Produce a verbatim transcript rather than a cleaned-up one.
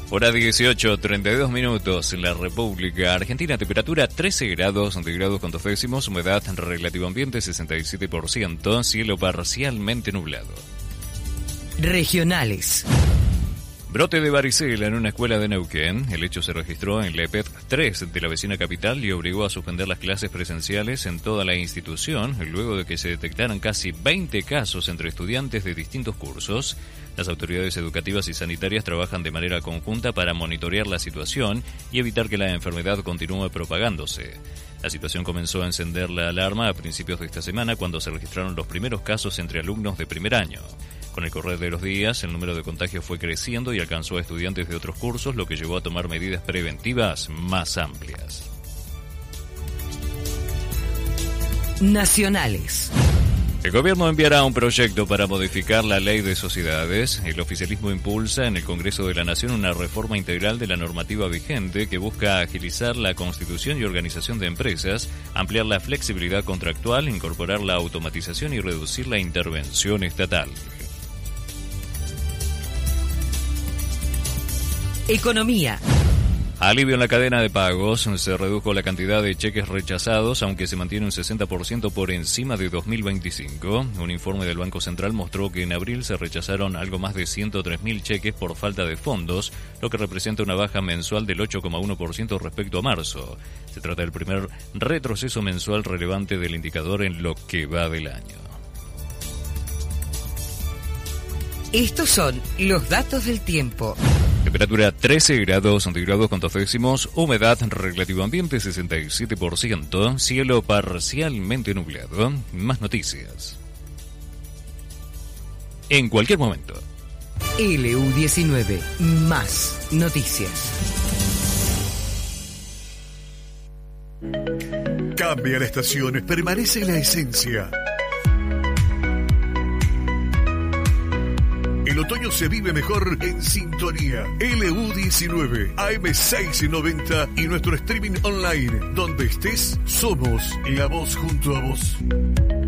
Hora dieciocho, treinta y dos minutos en la República Argentina, temperatura trece grados centígrados con dos décimos, humedad relativo ambiente sesenta y siete por ciento, cielo parcialmente nublado. Regionales. Brote de varicela en una escuela de Neuquén. El hecho se registró en la E P E T tres de la vecina capital y obligó a suspender las clases presenciales en toda la institución, luego de que se detectaran casi veinte casos entre estudiantes de distintos cursos. Las autoridades educativas y sanitarias trabajan de manera conjunta para monitorear la situación y evitar que la enfermedad continúe propagándose. La situación comenzó a encender la alarma a principios de esta semana cuando se registraron los primeros casos entre alumnos de primer año. Con el correr de los días, el número de contagios fue creciendo y alcanzó a estudiantes de otros cursos, lo que llevó a tomar medidas preventivas más amplias. Nacionales. El gobierno enviará un proyecto para modificar la ley de sociedades. El oficialismo impulsa en el Congreso de la Nación una reforma integral de la normativa vigente que busca agilizar la constitución y organización de empresas, ampliar la flexibilidad contractual, incorporar la automatización y reducir la intervención estatal. Economía. Alivio en la cadena de pagos. Se redujo la cantidad de cheques rechazados, aunque se mantiene un sesenta por ciento por encima de dos mil veinticinco. Un informe del Banco Central mostró que en abril se rechazaron algo más de ciento tres mil cheques por falta de fondos, lo que representa una baja mensual del ocho coma uno por ciento respecto a marzo. Se trata del primer retroceso mensual relevante del indicador en lo que va del año. Estos son los datos del tiempo. Temperatura trece grados centígrados con dos décimos, humedad relativo ambiente sesenta y siete por ciento, cielo parcialmente nublado. Más noticias en cualquier momento. L U diecinueve, más noticias. Cambia la estación, permanece la esencia. El otoño se vive mejor en sintonía. L U diecinueve, A M seiscientos noventa y nuestro streaming online. Donde estés, somos la voz junto a vos.